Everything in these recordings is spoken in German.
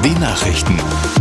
WMW Nachrichten.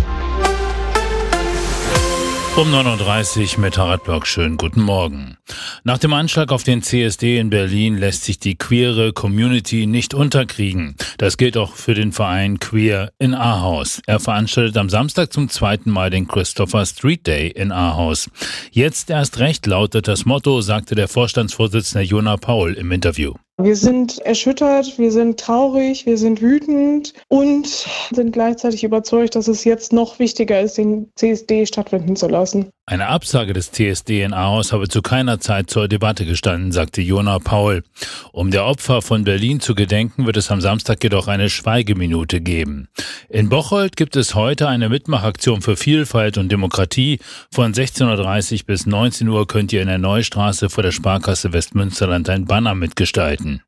Um 9.30 Uhr mit Harald Block. Schönen guten Morgen. Nach dem Anschlag auf den CSD in Berlin lässt sich die queere Community nicht unterkriegen. Das gilt auch für den Verein Queer in Ahaus. Er veranstaltet am Samstag zum 2. Mal den Christopher Street Day in Ahaus. Jetzt erst recht lautet das Motto, sagte der Vorstandsvorsitzende Jona Paul im Interview. Wir sind erschüttert, wir sind traurig, wir sind wütend und sind gleichzeitig überzeugt, dass es jetzt noch wichtiger ist, den CSD stattfinden zu lassen. Eine Absage des CSD in Ahaus habe zu keiner Zeit zur Debatte gestanden, sagte Jona Paul. Um der Opfer von Berlin zu gedenken, wird es am Samstag jedoch eine Schweigeminute geben. In Bocholt gibt es heute eine Mitmachaktion für Vielfalt und Demokratie. Von 16.30 Uhr bis 19 Uhr könnt ihr in der Neustraße vor der Sparkasse Westmünsterland ein Banner mitgestalten.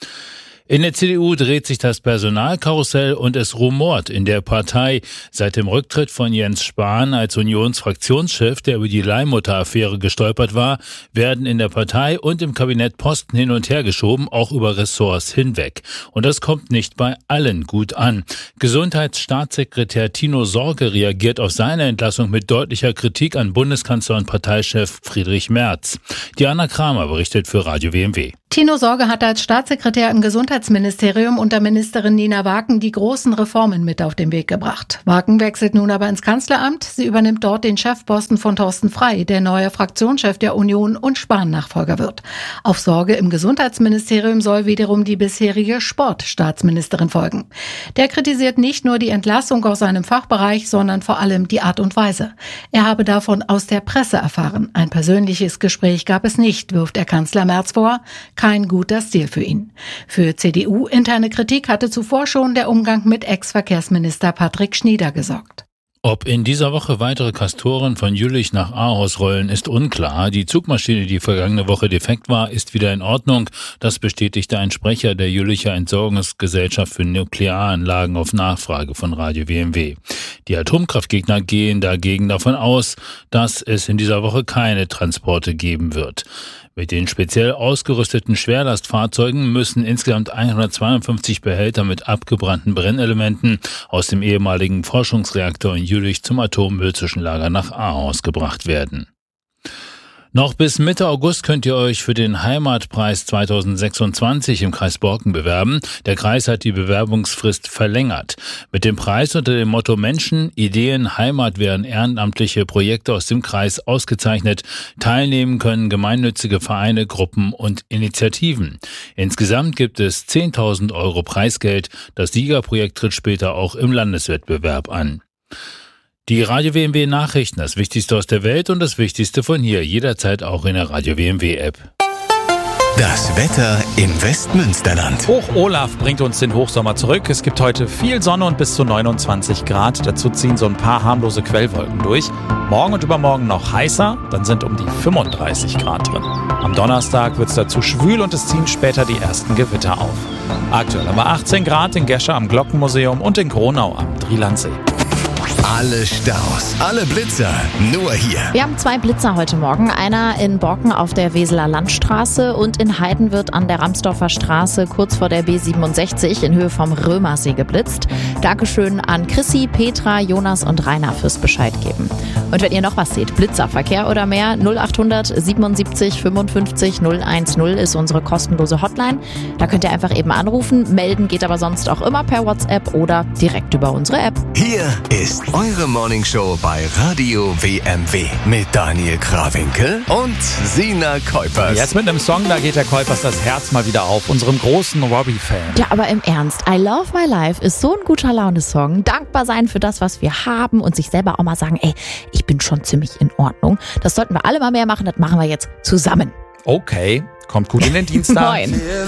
In der CDU dreht sich das Personalkarussell und es rumort in der Partei. Seit dem Rücktritt von Jens Spahn als Unionsfraktionschef, der über die Leihmutter-Affäre gestolpert war, werden in der Partei und im Kabinett Posten hin und her geschoben, auch über Ressorts hinweg. Und das kommt nicht bei allen gut an. Gesundheitsstaatssekretär Tino Sorge reagiert auf seine Entlassung mit deutlicher Kritik an Bundeskanzler und Parteichef Friedrich Merz. Diana Kramer berichtet für Radio WMW. Tino Sorge hat als Staatssekretär im Gesundheitsministerium unter Ministerin Nina Waken die großen Reformen mit auf den Weg gebracht. Waken wechselt nun aber ins Kanzleramt. Sie übernimmt dort den Chefposten von Thorsten Frey, der neuer Fraktionschef der Union und Spahn-Nachfolger wird. Auf Sorge im Gesundheitsministerium soll wiederum die bisherige Sportstaatsministerin folgen. Der kritisiert nicht nur die Entlassung aus seinem Fachbereich, sondern vor allem die Art und Weise. Er habe davon aus der Presse erfahren. Ein persönliches Gespräch gab es nicht, wirft der Kanzler Merz vor. Kein guter Stil für ihn. Für CDU-interne Kritik hatte zuvor schon der Umgang mit Ex-Verkehrsminister Patrick Schnieder gesorgt. Ob in dieser Woche weitere Castoren von Jülich nach Ahaus rollen, ist unklar. Die Zugmaschine, die vergangene Woche defekt war, ist wieder in Ordnung. Das bestätigte ein Sprecher der Jülicher Entsorgungsgesellschaft für Nuklearanlagen auf Nachfrage von Radio WMW. Die Atomkraftgegner gehen dagegen davon aus, dass es in dieser Woche keine Transporte geben wird. Mit den speziell ausgerüsteten Schwerlastfahrzeugen müssen insgesamt 152 Behälter mit abgebrannten Brennelementen aus dem ehemaligen Forschungsreaktor in Jülich zum Atommüllzwischenlager nach Ahaus gebracht werden. Noch bis Mitte August könnt ihr euch für den Heimatpreis 2026 im Kreis Borken bewerben. Der Kreis hat die Bewerbungsfrist verlängert. Mit dem Preis unter dem Motto Menschen, Ideen, Heimat werden ehrenamtliche Projekte aus dem Kreis ausgezeichnet. Teilnehmen können gemeinnützige Vereine, Gruppen und Initiativen. Insgesamt gibt es 10.000 € Preisgeld. Das Siegerprojekt tritt später auch im Landeswettbewerb an. Die Radio WMW Nachrichten, das Wichtigste aus der Welt und das Wichtigste von hier, jederzeit auch in der Radio WMW App. Das Wetter im Westmünsterland. Hoch Olaf bringt uns den Hochsommer zurück. Es gibt heute viel Sonne und bis zu 29 Grad. Dazu ziehen so ein paar harmlose Quellwolken durch. Morgen und übermorgen noch heißer, dann sind um die 35 Grad drin. Am Donnerstag wird es dazu schwül und es ziehen später die ersten Gewitter auf. Aktuell haben wir 18 Grad in Gescher am Glockenmuseum und in Gronau am Drielandsee. Alle Staus, alle Blitzer, nur hier. Wir haben 2 Blitzer heute Morgen. Einer in Borken auf der Weseler Landstraße und in Heidenwürth an der Ramsdorfer Straße kurz vor der B67 in Höhe vom Römersee geblitzt. Dankeschön an Chrissy, Petra, Jonas und Rainer fürs Bescheid geben. Und wenn ihr noch was seht, Blitzerverkehr oder mehr, 0800 77 55 010 ist unsere kostenlose Hotline. Da könnt ihr einfach eben anrufen. Melden geht aber sonst auch immer per WhatsApp oder direkt über unsere App. Hier ist eure Morningshow bei Radio WMW mit Daniel Krawinkel und Sina Kuipers. Jetzt mit einem Song, da geht der Kuipers das Herz mal wieder auf, unserem großen Robbie-Fan. Ja, aber im Ernst, I Love My Life ist so ein guter Laune-Song. Dankbar sein für das, was wir haben und sich selber auch mal sagen, ey, ich bin schon ziemlich in Ordnung. Das sollten wir alle mal mehr machen, das machen wir jetzt zusammen. Okay, kommt gut in den Dienstag. Moin.